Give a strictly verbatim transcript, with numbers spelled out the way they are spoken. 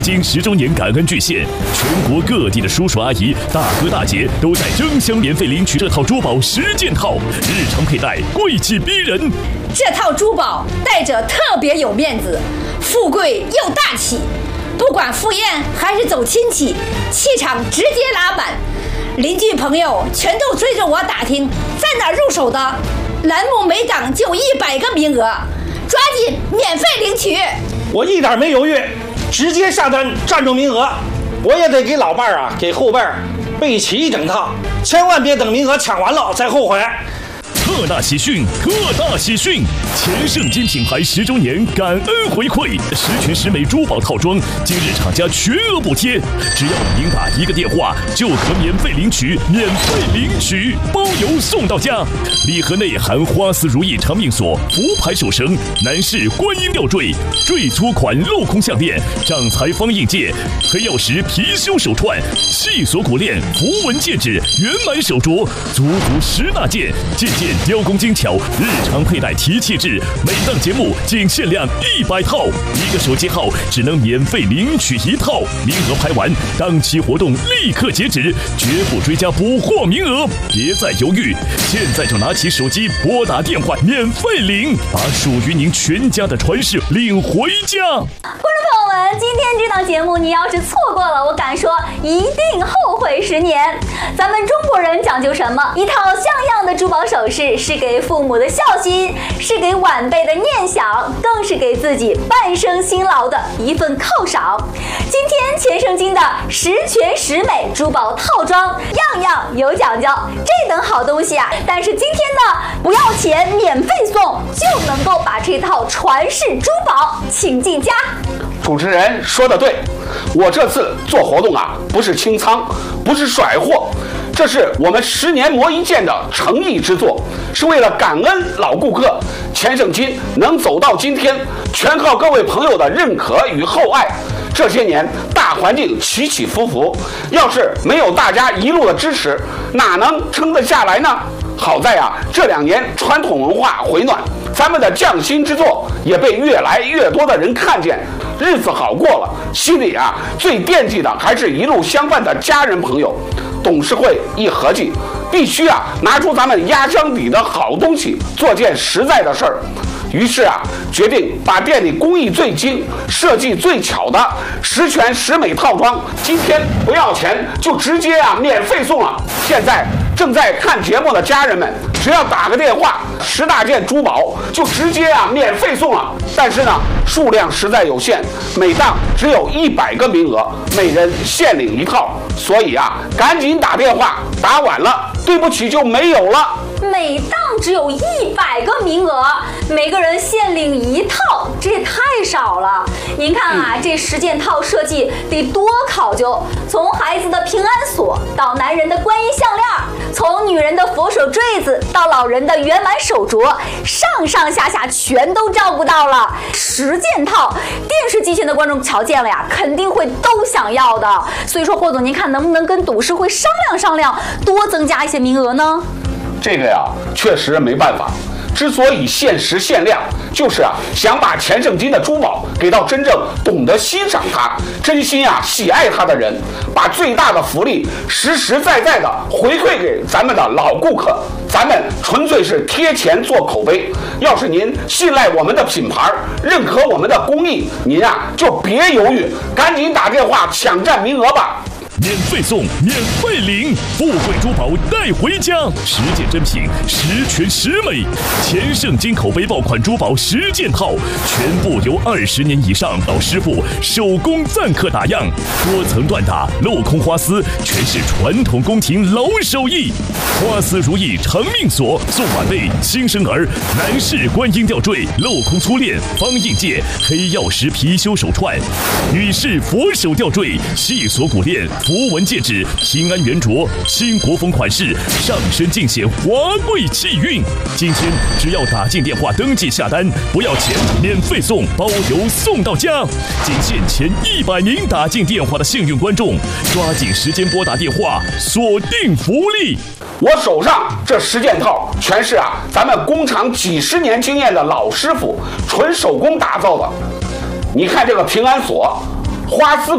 经十周年感恩巨献，全国各地的叔叔阿姨、大哥大姐都在争相免费领取这套珠宝十件套，日常佩戴贵气逼人。 这套珠宝戴着特别有面子，富贵又大气。不管赴宴还是走亲戚，气场直接拉满。邻居朋友全都追着我打听在哪儿入手的，栏目每档就一百个名额，抓紧免费领取。 我一点没犹豫，直接下单占住名额。我也得给老伴儿啊，给后辈儿备齐一整套，千万别等名额抢完了再后悔。 特大喜讯，特大喜讯！前盛金品牌十周年感恩回馈，十全十美珠宝套装，今日厂家全额补贴，只要您打一个电话就可免费领取，免费领取，包邮送到家。礼盒内含花丝如意长命锁、福牌手绳、男士观音吊坠、坠粗款镂空项链、掌财方印戒、黑曜石貔貅手串、细锁骨链、符文戒指、圆满手镯，足足十大件，件件雕工精巧，日常佩戴提气质。每档节目仅限量一百套，一个手机号只能免费领取一套，名额排完，当期活动立刻截止，绝不追加补货名额。别再犹豫，现在就拿起手机拨打电话免费领，把属于您全家的传世领回家。 观众朋友们，今天这档节目你要是错过了，我敢说一定后悔十年。咱们中国人讲究什么？一套像样的珠宝首饰是给父母的孝心，是给晚辈的念想，更是给自己半生辛劳的一份犒赏。今天钱盛金的十全十美珠宝套装，样样有讲究。这等好东西啊，但是今天呢，不要钱免费送，就能够把这套传世珠宝请进家。 主持人说的对，我这次做活动啊，不是清仓，不是甩货，这是我们十年磨一剑的诚意之作，是为了感恩老顾客。钱盛金能走到今天，全靠各位朋友的认可与厚爱。这些年大环境起起伏伏，要是没有大家一路的支持，哪能撑得下来呢？好在啊，这两年传统文化回暖，咱们的匠心之作也被越来越多的人看见，日子好过了，心里啊最惦记的还是一路相伴的家人朋友。董事会一合计，必须啊拿出咱们压箱底的好东西，做件实在的事儿。于是啊，决定把店里工艺最精、设计最巧的十全十美套装，今天不要钱，就直接啊免费送了。现在正在看节目的家人们，只要打个电话，十大件珠宝就直接啊免费送了。但是呢，数量实在有限，每档只有一百个名额，每人限领一套。所以啊，赶紧打电话，打晚了，对不起就没有了。 每档只有一百个名额，每个人限领一套，这也太少了。您看啊，这十件套设计得多考究，从孩子的平安锁到男人的观音项链，从女人的佛手坠子到老人的圆满手镯，上上下下全都照顾到了。十件套，电视机前的观众瞧见了呀，肯定会都想要的。所以说，霍总，您看能不能跟董事会商量商量，多增加一些名额呢？ 这个呀，确实没办法。之所以限时限量，就是啊，想把钱盛金的珠宝给到真正懂得欣赏它、真心啊喜爱它的人，把最大的福利实实在在的回馈给咱们的老顾客。咱们纯粹是贴钱做口碑。要是您信赖我们的品牌，认可我们的工艺，您啊就别犹豫，赶紧打电话抢占名额吧。 免费送，免费领，富贵珠宝带回家，十件珍品，十全十美。钱盛金口碑爆款珠宝十件套，全部由二十年以上老师傅手工赞刻打样，多层缎打、镂空花丝，全是传统宫廷老手艺。花丝如意长命锁送晚辈、新生儿，男士观音吊坠、镂空粗链、方印戒、黑曜石貔貅手串，女士佛手吊坠、细锁骨链、符文戒指、平安圆镯，新国风款式，上身尽显华贵气韵。今天只要打进电话登记下单，不要钱，免费送，包邮送到家。仅限前一百名打进电话的幸运观众，抓紧时间拨打电话，锁定福利。 我手上这十件套全是啊，咱们工厂几十年经验的老师傅纯手工打造的。你看这个平安锁，花丝